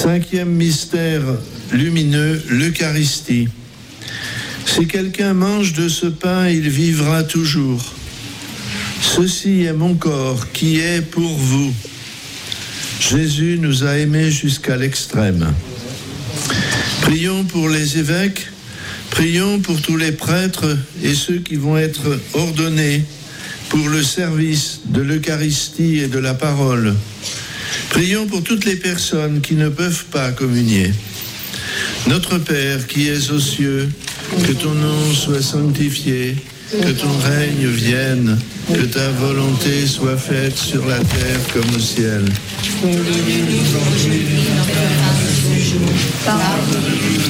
Cinquième mystère lumineux, l'Eucharistie. Si quelqu'un mange de ce pain, il vivra toujours. Ceci est mon corps qui est pour vous. Jésus nous a aimés jusqu'à l'extrême. Prions pour les évêques, prions pour tous les prêtres et ceux qui vont être ordonnés pour le service de l'Eucharistie et de la parole. Prions pour toutes les personnes qui ne peuvent pas communier. Notre Père qui es aux cieux, que ton nom soit sanctifié, que ton règne vienne, que ta volonté soit faite sur la terre comme au ciel. Pardonne-nous